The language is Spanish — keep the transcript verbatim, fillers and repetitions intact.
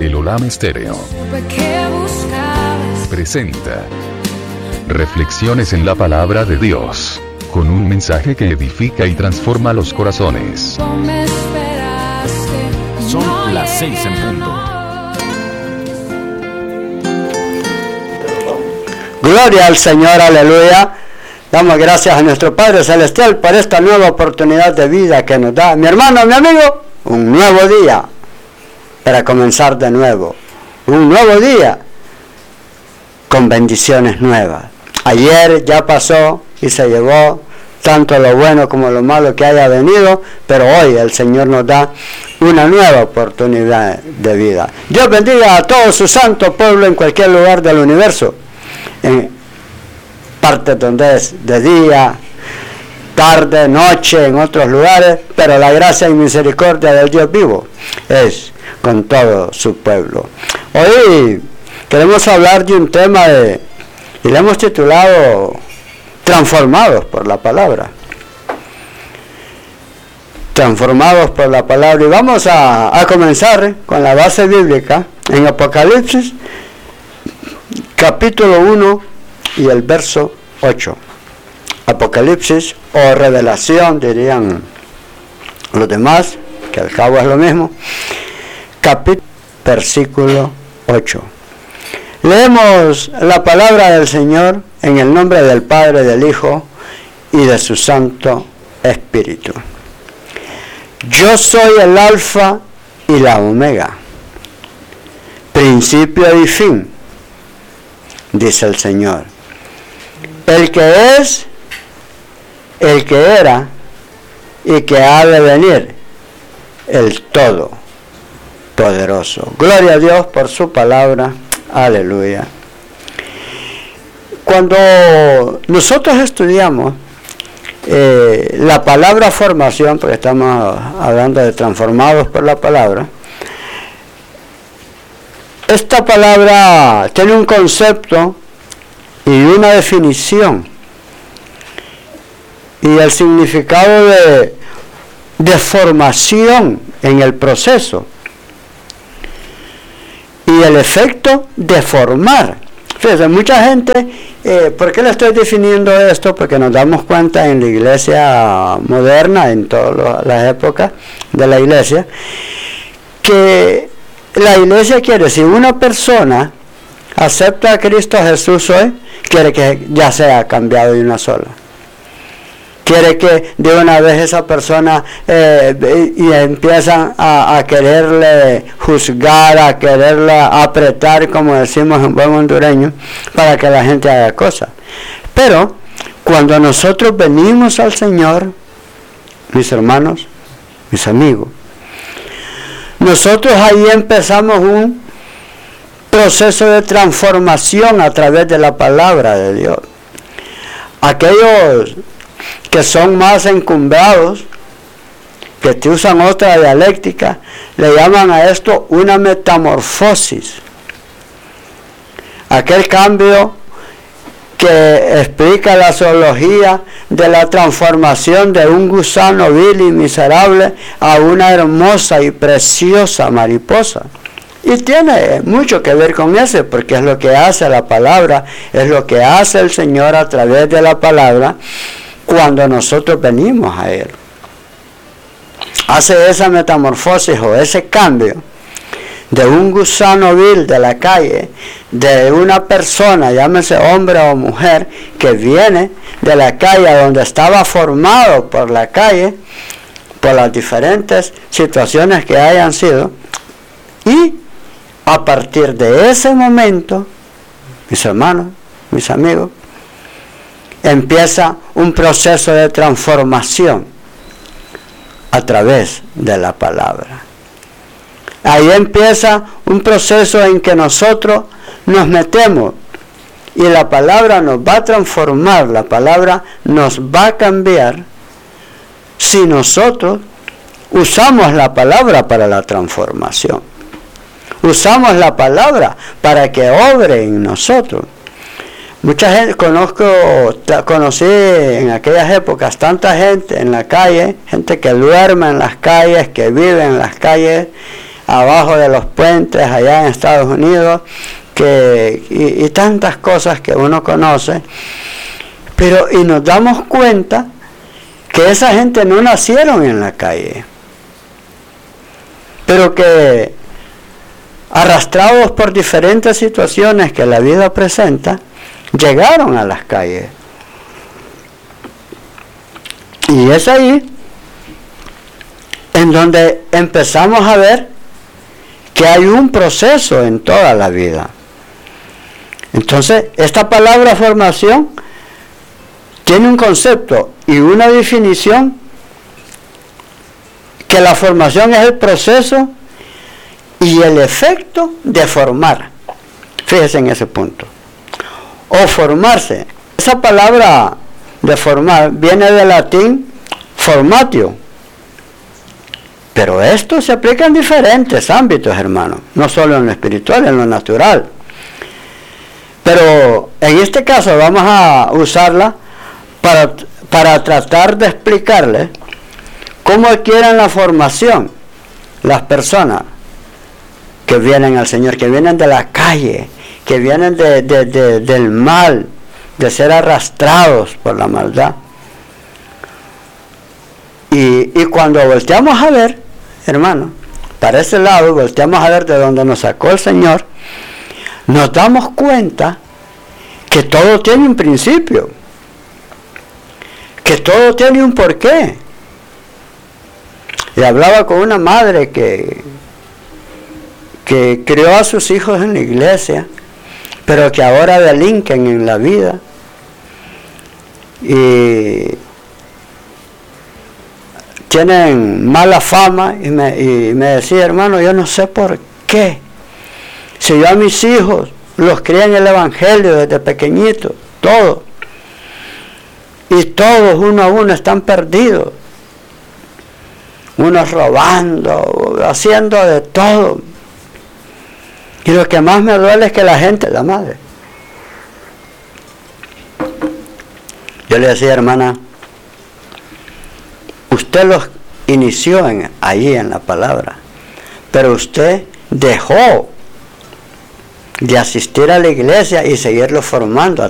El Olam Estéreo presenta Reflexiones en la Palabra de Dios, con un mensaje que edifica y transforma los corazones. Son las seis en punto. Gloria al Señor, aleluya. Damos gracias a nuestro Padre Celestial por esta nueva oportunidad de vida que nos da. Mi hermano, mi amigo, un nuevo día para comenzar de nuevo. Un nuevo día con bendiciones nuevas. Ayer ya pasó y se llevó tanto lo bueno como lo malo que haya venido, pero hoy el Señor nos da una nueva oportunidad de vida. Dios bendiga a todo su santo pueblo en cualquier lugar del universo, en partes donde es de día, tarde, noche, en otros lugares, pero la gracia y misericordia del Dios vivo es con todo su pueblo. Hoy queremos hablar de un tema de, y le hemos titulado Transformados por la Palabra. Transformados por la Palabra. Y vamos a, a comenzar con la base bíblica en Apocalipsis, capítulo uno y el verso ocho. Apocalipsis o revelación, dirían los demás, que al cabo es lo mismo. Capítulo, versículo ocho. Leemos la palabra del Señor en el nombre del Padre, del Hijo y de su Santo Espíritu. Yo soy el Alfa y la Omega, principio y fin, dice el Señor, el que es, el que era y que ha de venir, el Todopoderoso. Gloria a Dios por su palabra. Aleluya. Cuando nosotros estudiamos eh, la palabra formación, porque estamos hablando de transformados por la palabra, esta palabra tiene un concepto y una definición, y el significado de, de formación en el proceso y el efecto de formar. Fíjense, mucha gente, eh, ¿por qué le estoy definiendo esto? Porque nos damos cuenta en la iglesia moderna, en todas las épocas de la iglesia, que la iglesia quiere, si una persona acepta a Cristo Jesús hoy, quiere que ya sea cambiado de una sola. Quiere que de una vez esa persona eh, y empiezan a, a quererle juzgar, a quererle apretar, como decimos en buen hondureño, para que la gente haga cosas. Pero cuando nosotros venimos al Señor, mis hermanos, mis amigos, nosotros ahí empezamos un proceso de transformación a través de la palabra de Dios. Aquellos que son más encumbrados, que te usan otra dialéctica, le llaman a esto una metamorfosis. Aquel cambio que explica la zoología de la transformación de un gusano vil y miserable a una hermosa y preciosa mariposa. Y tiene mucho que ver con eso, porque es lo que hace la palabra, es lo que hace el Señor a través de la palabra cuando nosotros venimos a Él. Hace esa metamorfosis o ese cambio de un gusano vil de la calle, de una persona, llámese hombre o mujer, que viene de la calle donde estaba formado por la calle, por las diferentes situaciones que hayan sido, y a partir de ese momento, mis hermanos, mis amigos, empieza un proceso de transformación a través de la palabra. Ahí empieza un proceso en que nosotros nos metemos y la palabra nos va a transformar, la palabra nos va a cambiar si nosotros usamos la palabra para la transformación. Usamos la palabra para que obre en nosotros. Mucha gente, conozco, conocí en aquellas épocas tanta gente en la calle, gente que duerme en las calles, que vive en las calles, abajo de los puentes allá en Estados Unidos, que, y, y tantas cosas que uno conoce, pero y nos damos cuenta que esa gente no nacieron en la calle, pero que arrastrados por diferentes situaciones que la vida presenta, llegaron a las calles. Y es ahí en donde empezamos a ver que hay un proceso en toda la vida. Entonces, esta palabra formación tiene un concepto y una definición, que la formación es el proceso y el efecto de formar. Fíjese en ese punto. O formarse. Esa palabra de formar viene del latín formatio. Pero esto se aplica en diferentes ámbitos, hermanos. No solo en lo espiritual, en lo natural. Pero en este caso vamos a usarla para, para tratar de explicarles cómo adquieren la formación las personas que vienen al Señor, que vienen de la calle, que vienen de, de, de, del mal, de ser arrastrados por la maldad. Y, y cuando volteamos a ver, hermano, para ese lado, volteamos a ver de donde nos sacó el Señor, nos damos cuenta que todo tiene un principio, que todo tiene un porqué. Y hablaba con una madre que, que crió a sus hijos en la iglesia, pero que ahora delinquen en la vida. Y tienen mala fama, y me, y me decía, hermano, yo no sé por qué. Si yo a mis hijos los crié en el Evangelio desde pequeñitos, todos, y todos uno a uno están perdidos, unos robando, haciendo de todo. Y lo que más me duele es que la gente, la madre, yo le decía, hermana, usted los inició en, allí en la palabra, pero usted dejó de asistir a la iglesia y seguirlo formando a